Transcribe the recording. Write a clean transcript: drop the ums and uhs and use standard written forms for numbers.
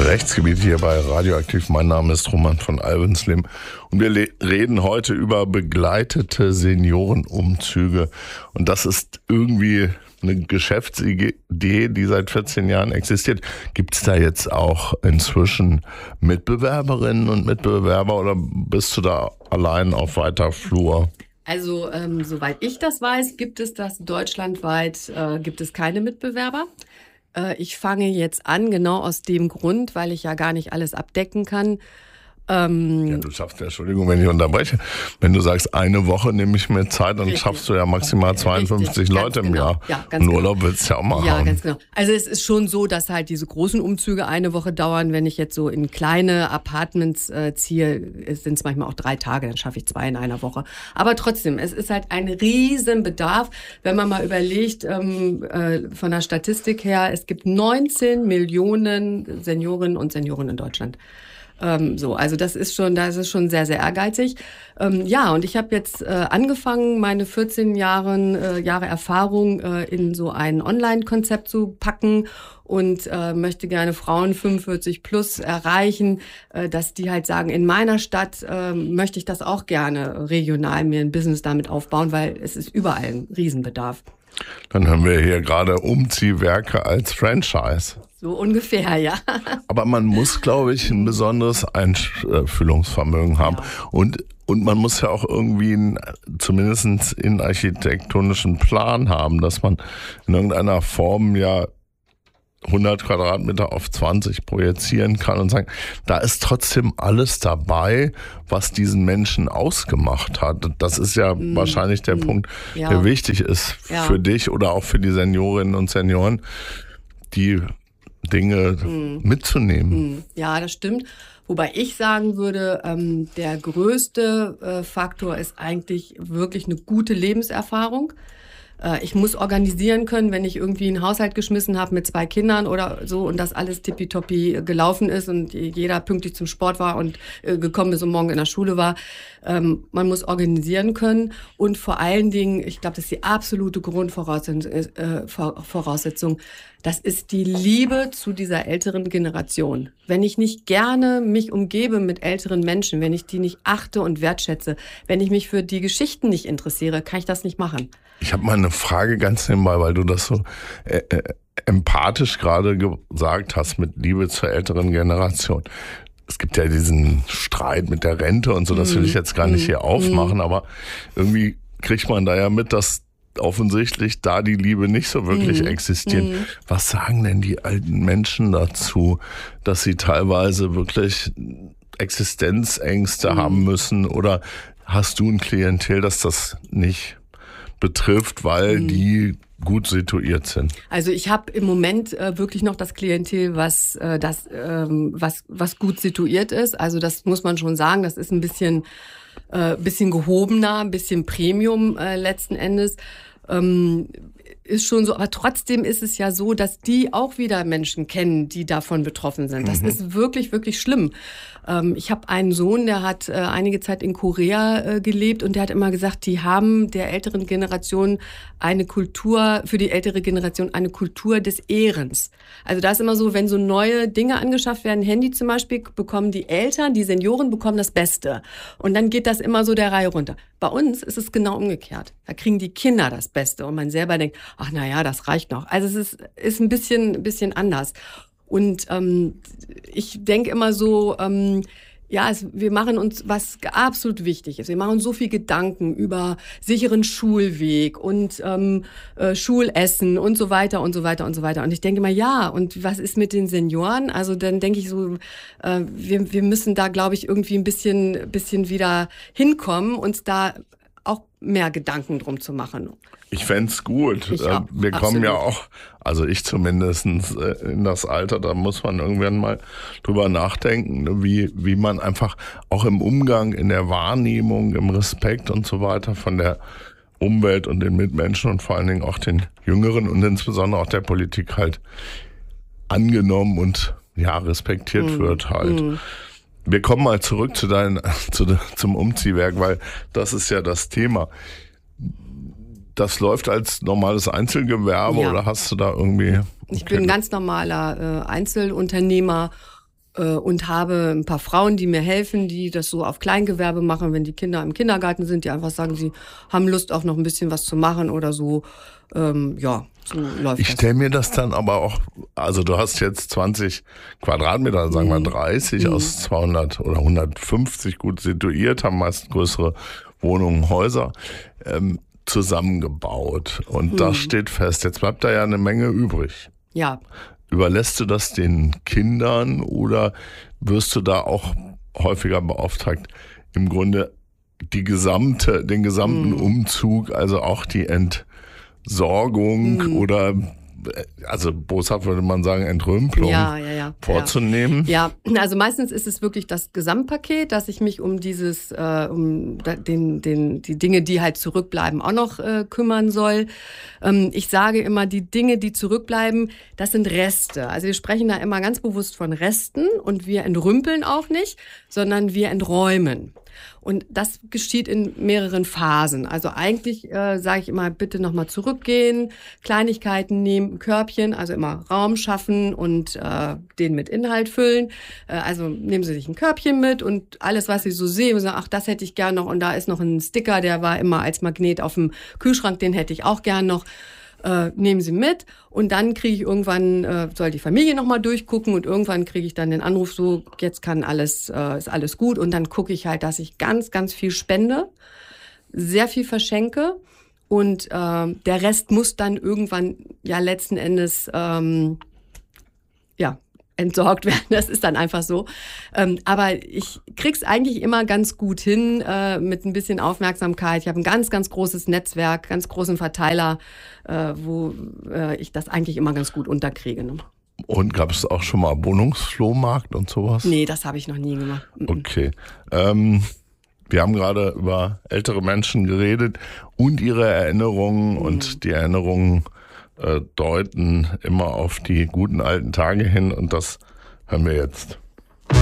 Rechtsgebiet hier bei Radioaktiv. Mein Name ist Roman von Alvensleben und wir reden heute über begleitete Seniorenumzüge. Und das ist irgendwie eine Geschäftsidee, die seit 14 Jahren existiert. Gibt es da jetzt auch inzwischen Mitbewerberinnen und Mitbewerber oder bist du da allein auf weiter Flur? Also soweit ich das weiß, gibt es das deutschlandweit, gibt es keine Mitbewerber. Ich fange jetzt an, genau aus dem Grund, weil ich ja gar nicht alles abdecken kann. Ja, du schaffst, Entschuldigung, wenn ich unterbreche, wenn du sagst, eine Woche nehme ich mir Zeit, dann schaffst du ja maximal 52 Leute im Jahr. Ja, ganz und Urlaub willst du ja auch mal haben. Ja, ganz genau. Also es ist schon so, dass halt diese großen Umzüge eine Woche dauern. Wenn ich jetzt so in kleine Apartments ziehe, sind es manchmal auch 3 Tage, dann schaffe ich 2 in einer Woche. Aber trotzdem, es ist halt ein Riesenbedarf, wenn man mal überlegt, von der Statistik her, es gibt 19 Millionen Seniorinnen und Senioren in Deutschland. Also das ist schon sehr, sehr ehrgeizig. Ja, und ich habe jetzt angefangen, meine 14 Jahre Erfahrung in so ein Online-Konzept zu packen und möchte gerne Frauen 45 plus erreichen, dass die halt sagen, in meiner Stadt möchte ich das auch gerne regional mir ein Business damit aufbauen, weil es ist überall ein Riesenbedarf. Dann haben wir hier gerade Umziehwerke als Franchise. So ungefähr, ja. Aber man muss, glaube ich, ein besonderes Einfühlungsvermögen haben. Ja. Und man muss ja auch irgendwie zumindest einen architektonischen Plan haben, dass man in irgendeiner Form ja 100 Quadratmeter auf 20 projizieren kann und sagen, da ist trotzdem alles dabei, was diesen Menschen ausgemacht hat. Das ist ja wahrscheinlich der Punkt, der wichtig ist für dich oder auch für die Seniorinnen und Senioren, die Dinge mitzunehmen. Ja, das stimmt. Wobei ich sagen würde, der größte Faktor ist eigentlich wirklich eine gute Lebenserfahrung. Ich muss organisieren können, wenn ich irgendwie einen Haushalt geschmissen habe mit 2 Kindern oder so und das alles tippitoppi gelaufen ist und jeder pünktlich zum Sport war und gekommen ist und morgen in der Schule war. Man muss organisieren können und vor allen Dingen, ich glaube, das ist die absolute Grundvoraussetzung, das ist die Liebe zu dieser älteren Generation. Wenn ich nicht gerne mich umgebe mit älteren Menschen, wenn ich die nicht achte und wertschätze, wenn ich mich für die Geschichten nicht interessiere, kann ich das nicht machen. Ich habe mal eine Frage ganz nebenbei, weil du das so empathisch gerade gesagt hast mit Liebe zur älteren Generation. Es gibt ja diesen Streit mit der Rente und so, das will ich jetzt gar nicht hier aufmachen, aber irgendwie kriegt man da ja mit, dass offensichtlich da die Liebe nicht so wirklich existiert. Was sagen denn die alten Menschen dazu, dass sie teilweise wirklich Existenzängste haben müssen? Oder hast du ein Klientel, das das nicht betrifft, weil die gut situiert sind? Also ich habe im Moment wirklich noch das Klientel, was gut situiert ist. Also das muss man schon sagen, das ist ein bisschen gehobener, ein bisschen Premium letzten Endes. Ist schon so, aber trotzdem ist es ja so, dass die auch wieder Menschen kennen, die davon betroffen sind. Das ist wirklich, wirklich schlimm. Ich habe einen Sohn, der hat einige Zeit in Korea gelebt und der hat immer gesagt, die haben der älteren Generation für die ältere Generation eine Kultur des Ehrens. Also da ist immer so, wenn so neue Dinge angeschafft werden, Handy zum Beispiel, bekommen die Eltern, die Senioren bekommen das Beste. Und dann geht das immer so der Reihe runter. Bei uns ist es genau umgekehrt. Da kriegen die Kinder das Beste und man selber denkt, ach na ja, das reicht noch. Also es ist ein bisschen anders. Und ich denke immer so, wir machen uns, was absolut wichtig ist, wir machen uns so viel Gedanken über sicheren Schulweg und Schulessen und so weiter und so weiter und so weiter. Und ich denke immer, ja, und was ist mit den Senioren? Also dann denke ich so, wir müssen da, glaube ich, irgendwie ein bisschen wieder hinkommen, uns da auch mehr Gedanken drum zu machen. Ich fänd's gut. Wir kommen ja auch, also ich zumindest, in das Alter, da muss man irgendwann mal drüber nachdenken, ne, wie man einfach auch im Umgang, in der Wahrnehmung, im Respekt und so weiter von der Umwelt und den Mitmenschen und vor allen Dingen auch den Jüngeren und insbesondere auch der Politik halt angenommen und respektiert wird halt. Wir kommen mal zurück zum Umziehwerk, weil das ist ja das Thema. Das läuft als normales Einzelgewerbe oder hast du da irgendwie... Ich bin ein ganz normaler Einzelunternehmer und habe ein paar Frauen, die mir helfen, die das so auf Kleingewerbe machen, wenn die Kinder im Kindergarten sind, die einfach sagen, sie haben Lust auch noch ein bisschen was zu machen oder so. So läuft Ich stelle mir das dann aber auch, also du hast jetzt 20 Quadratmeter, sagen wir 30 aus 200 oder 150 gut situiert, haben meist größere Wohnungen, Häuser zusammengebaut. Und das steht fest. Jetzt bleibt da ja eine Menge übrig. Ja. Überlässt du das den Kindern oder wirst du da auch häufiger beauftragt, im Grunde den gesamten Umzug, also auch die Entsorgung oder, also boshaft würde man sagen, Entrümpelung vorzunehmen? Ja, also meistens ist es wirklich das Gesamtpaket, dass ich mich um dieses, die Dinge, die halt zurückbleiben, auch noch kümmern soll. Ich sage immer, die Dinge, die zurückbleiben, das sind Reste. Also wir sprechen da immer ganz bewusst von Resten und wir entrümpeln auch nicht, sondern wir enträumen. Und das geschieht in mehreren Phasen. Also eigentlich sage ich immer, bitte nochmal zurückgehen, Kleinigkeiten nehmen, Körbchen, also immer Raum schaffen und den mit Inhalt füllen. Also nehmen Sie sich ein Körbchen mit und alles, was Sie so sehen, und sagen, ach, das hätte ich gern noch und da ist noch ein Sticker, der war immer als Magnet auf dem Kühlschrank, den hätte ich auch gern noch. Nehmen Sie mit und dann kriege ich irgendwann, soll die Familie nochmal durchgucken und irgendwann kriege ich dann den Anruf so, jetzt kann alles, ist alles gut und dann gucke ich halt, dass ich ganz, ganz viel spende, sehr viel verschenke und der Rest muss dann irgendwann ja letzten Endes entsorgt werden. Das ist dann einfach so. Aber ich krieg's eigentlich immer ganz gut hin mit ein bisschen Aufmerksamkeit. Ich habe ein ganz, ganz großes Netzwerk, ganz großen Verteiler, wo ich das eigentlich immer ganz gut unterkriege. Ne? Und gab es auch schon mal Wohnungsflohmarkt und sowas? Nee, das habe ich noch nie gemacht. Okay. Wir haben gerade über ältere Menschen geredet und ihre Erinnerungen und die Erinnerungen deuten immer auf die guten alten Tage hin und das hören wir jetzt.